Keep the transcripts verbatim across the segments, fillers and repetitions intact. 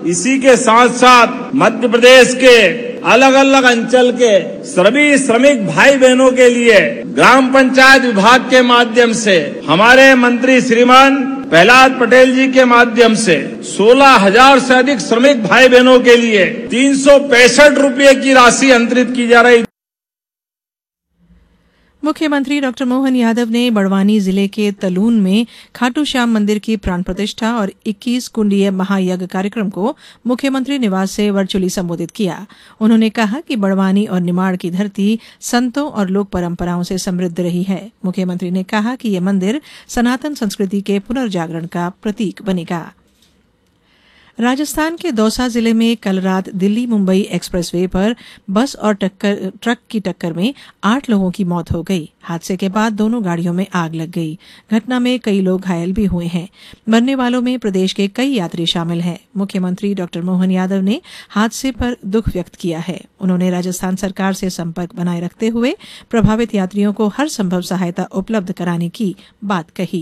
इसी के साथ साथ मध्य प्रदेश के अलग अलग अंचल के सभी श्रमिक भाई बहनों के लिए ग्राम पंचायत विभाग के माध्यम से हमारे मंत्री श्रीमान प्रहलाद पटेल जी के माध्यम से सोलह हजार से अधिक श्रमिक भाई बहनों के लिए तीन सौ पैंसठ रूपये की राशि अंतरित की जा रही। मुख्यमंत्री डॉक्टर मोहन यादव ने बड़वानी जिले के तलून में खाटू श्याम मंदिर की प्राण प्रतिष्ठा और इक्कीस कुंडीय महायज्ञ कार्यक्रम को मुख्यमंत्री निवास से वर्चुअली संबोधित किया। उन्होंने कहा कि बड़वानी और निमाड़ की धरती संतों और लोक परंपराओं से समृद्ध रही है। मुख्यमंत्री ने कहा कि ये मंदिर सनातन संस्कृति के पुनर्जागरण का प्रतीक बनेगा। राजस्थान के दौसा जिले में कल रात दिल्ली मुंबई एक्सप्रेसवे पर बस और टक्कर ट्रक की टक्कर में आठ लोगों की मौत हो गई। हादसे के बाद दोनों गाड़ियों में आग लग गई। घटना में कई लोग घायल भी हुए हैं। मरने वालों में प्रदेश के कई यात्री शामिल हैं। मुख्यमंत्री डॉक्टर मोहन यादव ने हादसे पर दुख व्यक्त किया है। उन्होंने राजस्थान सरकार से संपर्क बनाए रखते हुए प्रभावित यात्रियों को हर संभव सहायता उपलब्ध कराने की बात कही।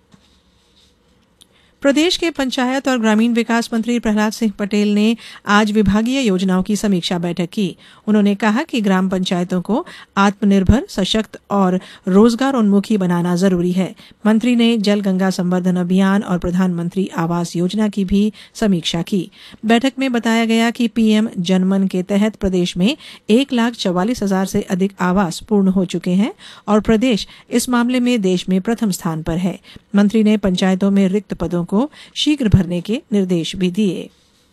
प्रदेश के पंचायत और ग्रामीण विकास मंत्री प्रहलाद सिंह पटेल ने आज विभागीय योजनाओं की समीक्षा बैठक की। उन्होंने कहा कि ग्राम पंचायतों को आत्मनिर्भर, सशक्त और रोजगारोन्मुखी बनाना जरूरी है। मंत्री ने जल गंगा संवर्धन अभियान और प्रधानमंत्री आवास योजना की भी समीक्षा की। बैठक में बताया गया कि पीएम जनमन के तहत प्रदेश में एक लाख चौवालीस हजार से अधिक आवास पूर्ण हो चुके हैं और प्रदेश इस मामले में देश में प्रथम स्थान पर है। मंत्री ने पंचायतों में रिक्त पदों को शीघ्र भरने के निर्देश भी दिए।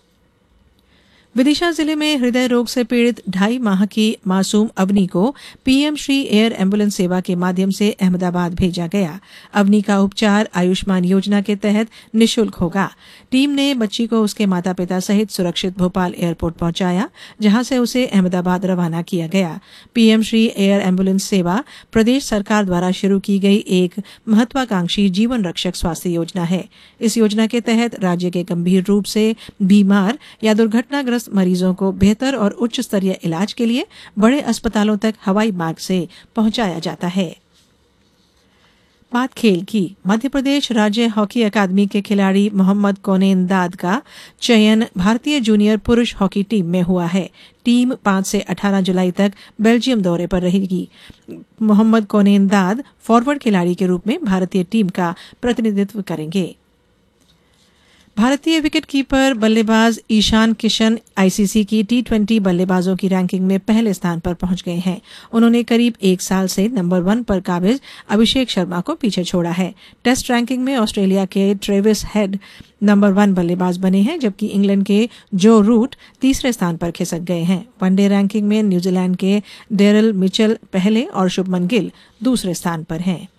विदिशा जिले में हृदय रोग से पीड़ित ढाई माह की मासूम अवनी को पीएम श्री एयर एम्बुलेंस सेवा के माध्यम से अहमदाबाद भेजा गया। अवनी का उपचार आयुष्मान योजना के तहत निःशुल्क होगा। टीम ने बच्ची को उसके माता पिता सहित सुरक्षित भोपाल एयरपोर्ट पहुंचाया, जहां से उसे अहमदाबाद रवाना किया गया। पीएम श्री एयर एम्बुलेंस सेवा प्रदेश सरकार द्वारा शुरू की गई एक महत्वाकांक्षी जीवन रक्षक स्वास्थ्य योजना है। इस योजना के तहत राज्य के गंभीर रूप से बीमार या दुर्घटनाग्रस्त मरीजों को बेहतर और उच्च स्तरीय इलाज के लिए बड़े अस्पतालों तक हवाई मार्ग से पहुंचाया जाता है। बात खेल की। मध्य प्रदेश राज्य हॉकी अकादमी के खिलाड़ी मोहम्मद कोनेन दाद का चयन भारतीय जूनियर पुरुष हॉकी टीम में हुआ है। टीम पाँच से अठारह जुलाई तक बेल्जियम दौरे पर रहेगी। मोहम्मद कोनेन दाद फॉरवर्ड खिलाड़ी के रूप में भारतीय टीम का प्रतिनिधित्व करेंगे। भारतीय विकेट कीपर बल्लेबाज ईशान किशन आईसीसी की टी ट्वेंटी बल्लेबाजों की रैंकिंग में पहले स्थान पर पहुंच गए हैं। उन्होंने करीब एक साल से नंबर वन पर काबिज अभिषेक शर्मा को पीछे छोड़ा है। टेस्ट रैंकिंग में ऑस्ट्रेलिया के ट्रेविस हेड नंबर वन बल्लेबाज बने हैं, जबकि इंग्लैंड के जो रूट तीसरे स्थान पर खिसक गए हैं। वनडे रैंकिंग में न्यूजीलैंड के डेरिल मिचेल पहले और शुभमन गिल दूसरे स्थान पर हैं।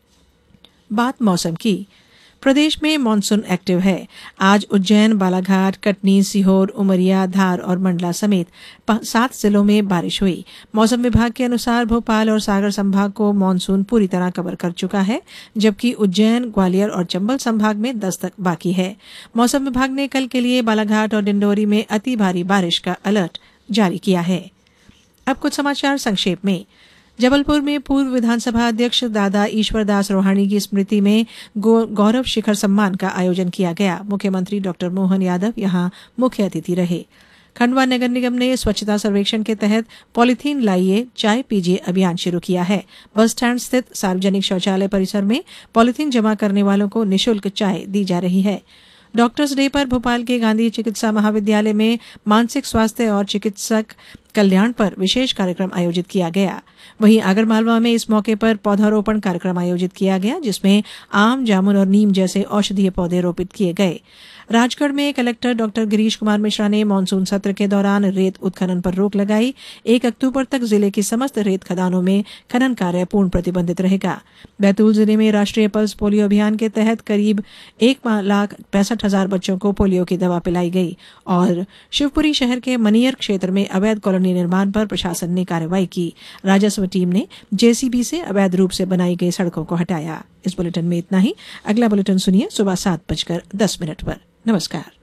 बात मौसम की। प्रदेश में मानसून एक्टिव है। आज उज्जैन, बालाघाट, कटनी, सीहोर, उमरिया, धार और मंडला समेत सात जिलों में बारिश हुई। मौसम विभाग के अनुसार भोपाल और सागर संभाग को मानसून पूरी तरह कवर कर चुका है, जबकि उज्जैन, ग्वालियर और चंबल संभाग में दस्तक बाकी है। मौसम विभाग ने कल के लिए बालाघाट और डिंडोरी में अति भारी बारिश का अलर्ट जारी किया है। अब कुछ समाचार संक्षेप में। जबलपुर में पूर्व विधानसभा अध्यक्ष दादा ईश्वरदास रोहाणी की स्मृति में गौरव शिखर सम्मान का आयोजन किया गया। मुख्यमंत्री डॉक्टर मोहन यादव यहां मुख्य अतिथि रहे। खंडवा नगर निगम ने स्वच्छता सर्वेक्षण के तहत पॉलीथीन लाइए चाय पीजिए अभियान शुरू किया है। बस स्टैंड स्थित सार्वजनिक शौचालय परिसर में पॉलीथीन जमा करने वालों को निःशुल्क चाय दी जा रही है। डॉक्टर्स डे पर भोपाल के गांधी चिकित्सा महाविद्यालय में मानसिक स्वास्थ्य और चिकित्सक कल्याण पर विशेष कार्यक्रम आयोजित किया गया। वहीं आगरमालवा में इस मौके पर पौधारोपण कार्यक्रम आयोजित किया गया, जिसमें आम, जामुन और नीम जैसे औषधीय पौधे रोपित किए गए। राजगढ़ में कलेक्टर डॉक्टर गिरीश कुमार मिश्रा ने मानसून सत्र के दौरान रेत उत्खनन पर रोक लगाई। एक अक्टूबर तक जिले की समस्त रेत खदानों में खनन कार्य पूर्ण प्रतिबंधित रहेगा। बैतूल जिले में राष्ट्रीय पल्स पोलियो अभियान के तहत करीब एक लाख पैंसठ हजार बच्चों को पोलियो की दवा पिलाई गई। और शिवपुरी शहर के मनियर क्षेत्र में अवैध कॉलोनी निर्माण पर प्रशासन ने कार्रवाई की। राजस्व टीम ने जेसीबी से अवैध रूप से बनाई गई सड़कों को हटाया। इस बुलेटिन में इतना ही। अगला बुलेटिन सुनिए सुबह सात बजकर दस मिनट पर। नमस्कार।